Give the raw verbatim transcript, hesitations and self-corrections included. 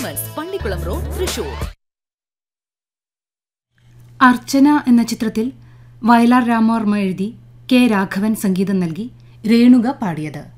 Cements Pallikkulam road Thrissur. അർച്ചന എന്ന ചിത്രത്തിൽ വയലാർ രാമവർമ്മ എഴുതി കെ രാഘവൻ സംഗീതം നൽകി രേണുക പാടിയത്.